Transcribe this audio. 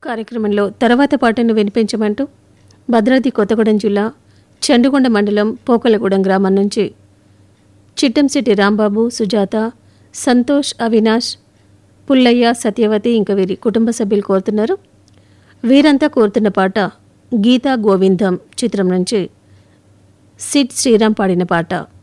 కార్యక్రమంలో తర్వాత పాటను వినిపించమంటూ భద్రాద్రి కొత్తగూడెం జిల్లా చండుగొండ మండలం పోకలగూడెం గ్రామం నుంచి చిట్టంశెట్టి రాంబాబు, సుజాత, సంతోష్, అవినాష్, పుల్లయ్య, సత్యవతి ఇంకా వీరి కుటుంబ సభ్యులు కోరుతున్నారు. వీరంతా కోరుతున్న పాట గీతా గోవిందం చిత్రం నుంచి సిడ్ శ్రీరామ్ పాడిన పాట.